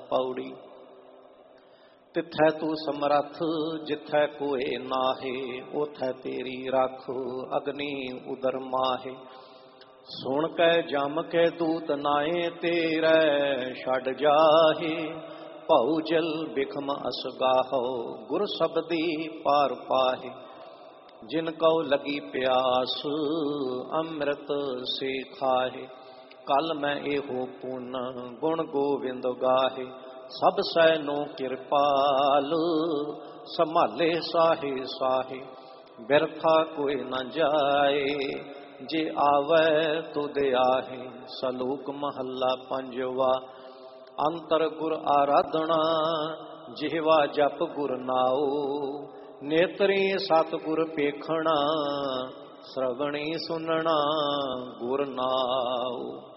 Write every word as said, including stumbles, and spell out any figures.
पौड़ी। तिथै तू समरथ जिथै कोए नाहे, उथै तेरी रख अग्नि उदर माहे। सुन कै जम के दूत नाए तेरै, छड़ जाहे भऊ जल बिखम असगाहो, गुर शब्दी पार पाहे। जिन कौ लगी प्यास अमृत से खाहे, कल मैं एहो पुन गुण गोविंद गाहे। सब सैनो किरपाल संभाले साहे साहे, बिरथा कोई न जाए जे आवे तुद आहे। सलोक महला पंजवा। अंतर गुर आराधना जिहवा जप गुर नाओ, नेत्री सतगुर पेखना श्रवणी सुनना गुर नाओ।